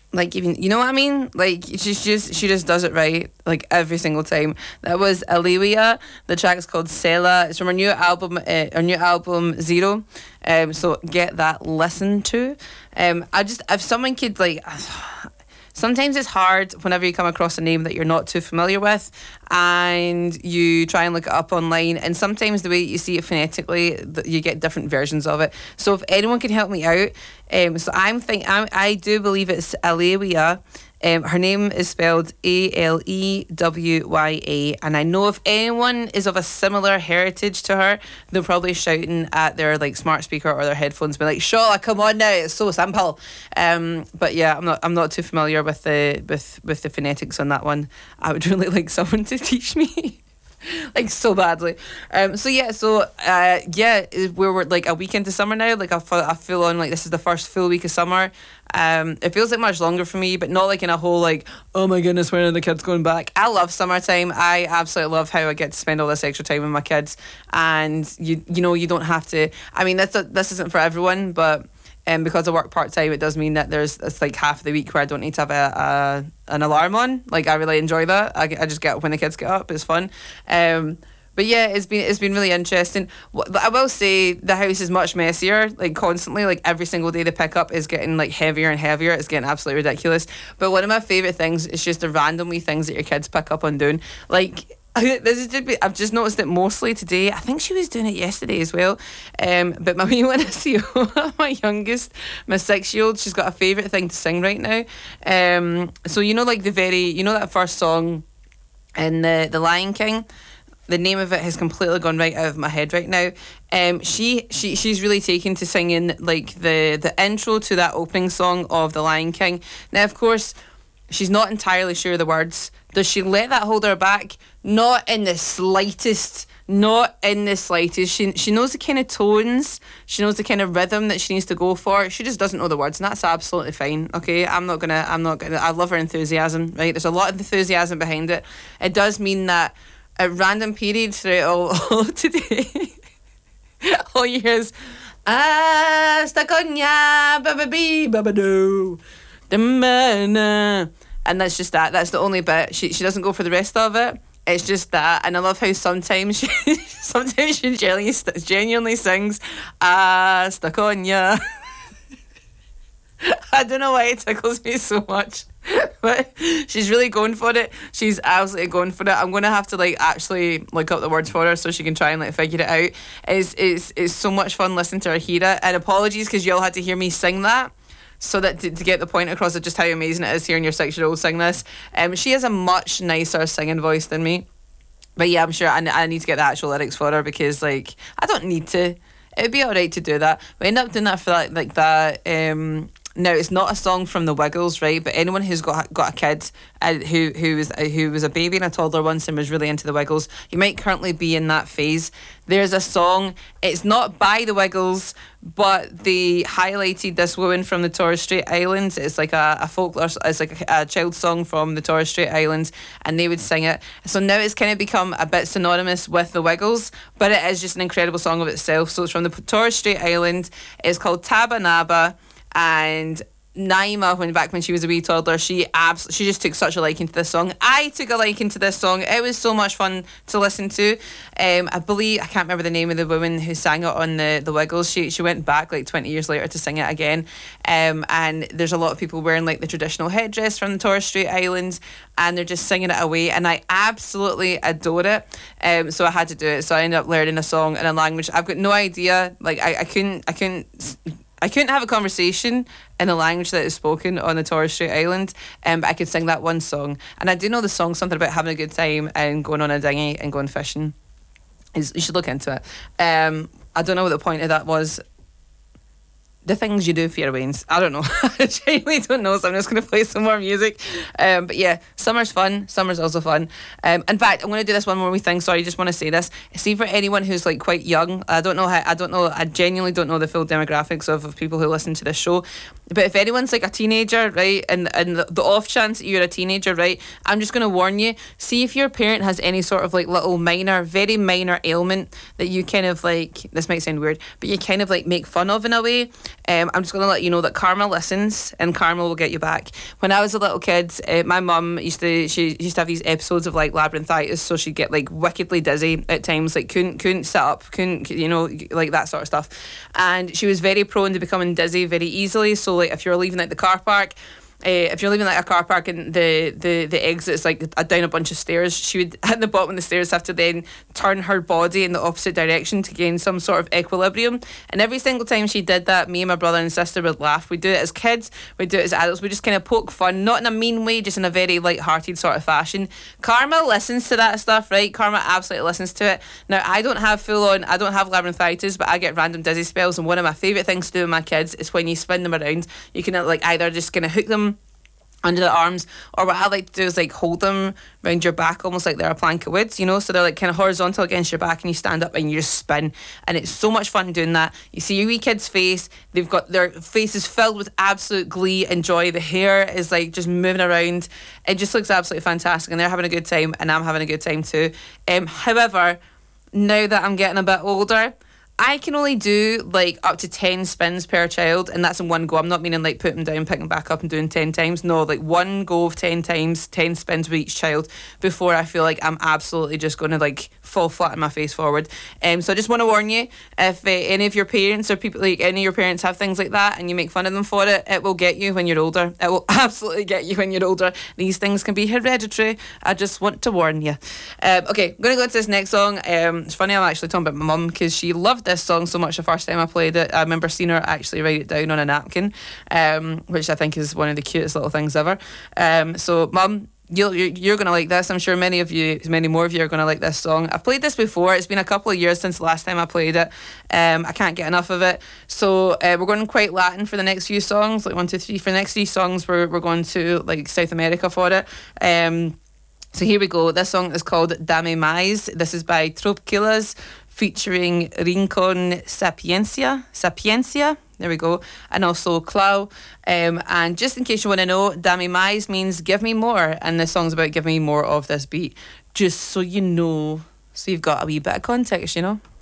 Like, even, you know what I mean? Like, she just does it right, like, every single time. That was Alewia. The track's called Sela. It's from her new album Zero. So get that listened to. If someone could, like, sometimes it's hard whenever you come across a name that you're not too familiar with and you try and look it up online, and sometimes the way you see it phonetically, you get different versions of it. So if anyone can help me out, so I do believe it's Alewia. Her name is spelled Alewya, and I know if anyone is of a similar heritage to her, they're probably shouting at their like smart speaker or their headphones, be like, "Shola, come on now, it's so simple." But yeah, I'm not too familiar with the phonetics on that one. I would really like someone to teach me. Like, so badly. We're like a week into summer now. Like, I feel on like this is the first full week of summer. It feels like much longer for me, but not like in a whole like, oh my goodness, when are the kids going back? I love summertime. I absolutely love how I get to spend all this extra time with my kids, and you know you don't have to. I mean, this isn't for everyone, but because I work part-time, it does mean that it's like half of the week where I don't need to have an alarm on. Like, I really enjoy that. I just get up when the kids get up. It's fun. But yeah, it's been really interesting. I will say the house is much messier, like constantly, like every single day the pickup is getting like heavier and heavier. It's getting absolutely ridiculous. But one of my favourite things is just the random wee things that your kids pick up on doing. Like, I've just noticed it mostly today. I think she was doing it yesterday as well. But my wee one is my youngest, my 6-year-old. She's got a favourite thing to sing right now. So you know, like that first song in the Lion King. The name of it has completely gone right out of my head right now. She's really taken to singing like the intro to that opening song of The Lion King. Now, of course, she's not entirely sure of the words. Does she let that hold her back? Not in the slightest. Not in the slightest. She knows the kind of tones. She knows the kind of rhythm that she needs to go for. She just doesn't know the words, and that's absolutely fine. Okay, I'm not gonna. I love her enthusiasm. Right, there's a lot of enthusiasm behind it. It does mean that at random periods throughout all today, all you hear is stuck on ya, babadoo, and that's just that. That's the only bit. She doesn't go for the rest of it. It's just that, and I love how sometimes she genuinely sings stuck on ya. I don't know why it tickles me so much, but she's really going for it. She's absolutely going for it. I'm going to have to like actually look up the words for her so she can try and like figure it out. It's so much fun listening to her hear it. And apologies because you all had to hear me sing that, so that to get the point across of just how amazing it is hearing your 6-year-old sing this. She has a much nicer singing voice than me. But yeah, I'm sure I need to get the actual lyrics for her because like I don't need to. It'd be alright to do that. We end up doing that for that. Now, it's not a song from the Wiggles, right? But anyone who's got a kid who was a baby and a toddler once and was really into the Wiggles, you might currently be in that phase. There's a song. It's not by the Wiggles, but they highlighted this woman from the Torres Strait Islands. It's like a folklore. It's like a child song from the Torres Strait Islands, and they would sing it. So now it's kind of become a bit synonymous with the Wiggles, but it is just an incredible song of itself. So it's from the Torres Strait Islands. It's called Tabanaba. And Naima, when she was a wee toddler, she just took such a liking to this song. I took a liking to this song. It was so much fun to listen to. I can't remember the name of the woman who sang it on the Wiggles. She went back like 20 years later to sing it again. And there's a lot of people wearing like the traditional headdress from the Torres Strait Islands, and they're just singing it away, and I absolutely adore it. So I had to do it. So I ended up learning a song in a language I've got no idea. Like I couldn't have a conversation in a language that is spoken on the Torres Strait Island, but I could sing that one song. And I do know the song, something about having a good time and going on a dinghy and going fishing. You should look into it. I don't know what the point of that was. The things you do for your wains. I don't know. I genuinely don't know, so I'm just going to play some more music. But yeah, summer's fun. Summer's also fun. In fact, I'm going to do this one more wee thing. Sorry, I just want to say this. See, for anyone who's like quite young, I genuinely don't know the full demographics of people who listen to this show. But if anyone's like a teenager, right, and the off chance that you're a teenager, right, I'm just going to warn you. See if your parent has any sort of like little very minor ailment that you kind of like, this might sound weird, but you kind of like make fun of in a way. I'm just going to let you know that karma listens and karma will get you back. When I was a little kid, my mum used to have these episodes of like labyrinthitis, so she'd get like wickedly dizzy at times, like couldn't sit up, couldn't, you know, like that sort of stuff. And she was very prone to becoming dizzy very easily. So like if you're leaving like the car park, if you're leaving like a car park and the exit's like down a bunch of stairs, she would at the bottom of the stairs have to then turn her body in the opposite direction to gain some sort of equilibrium. And every single time she did that, me and my brother and sister would laugh. We'd do it as kids, we'd do it as adults. We just kind of poke fun, not in a mean way, just in a very light-hearted sort of fashion. Karma listens to that stuff, right? Karma absolutely listens to it. Now, I don't have labyrinthitis, but I get random dizzy spells, and one of my favourite things to do with my kids is when you spin them around, you can like either just kind of hook them under the arms, or what I like to do is like hold them around your back almost like they're a plank of wood, you know, so they're like kind of horizontal against your back, and you stand up and you just spin, and it's so much fun doing that. You see your wee kid's face, they've got their faces filled with absolute glee and joy, the hair is like just moving around, it just looks absolutely fantastic, and they're having a good time and I'm having a good time too. However, now that I'm getting a bit older, I can only do like up to 10 spins per child, and that's in one go. I'm not meaning like put them down, pick them back up and doing 10 times. No, like one go of 10 times, 10 spins with each child before I feel like I'm absolutely just going to like fall flat on my face forward. So I just want to warn you, if any of your parents or people, like any of your parents have things like that and you make fun of them for it, it will get you when you're older. It will absolutely get you when you're older. These things can be hereditary. I just want to warn you. Okay, I'm going to go into this next song. It's funny, I'm actually talking about my mum because she loved this song so much the first time I played it. I remember seeing her actually write it down on a napkin, which I think is one of the cutest little things ever. So Mum, you're going to like this. I'm sure many more of you are going to like this song. I've played this before. It's been a couple of years since the last time I played it. I can't get enough of it. So we're going quite Latin for the next few songs, like 1, 2, 3. For the next 3 songs, we're going to like South America for it. So here we go. This song is called Dame Mais. This is by Tropquilas featuring Rincon Sapiencia. There we go. And also Clau. And just in case you want to know, Dame Mais means give me more. And the song's about give me more of this beat. Just so you know. So you've got a wee bit of context, you know.